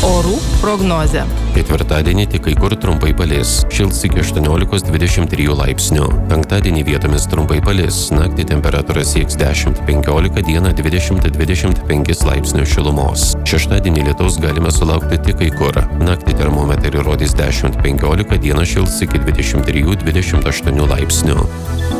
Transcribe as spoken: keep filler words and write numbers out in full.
Orų prognozė. Ketvirtadienį tik kai kur trumpai palis. Šils iki aštuoniolikos dvidešimt trijų laipsnių. Penktadienį vietomis trumpai palis. Naktį temperatūra sieks dešimt penkiolika, dieną dvidešimt dvidešimt penkis laipsnių šilumos. Šeštadienį lietaus galime sulaukti tik kai kur. Naktį termometrai rodys dešimt penkiolika, dieną šils iki dvidešimt trijų dvidešimt aštuonių laipsnių.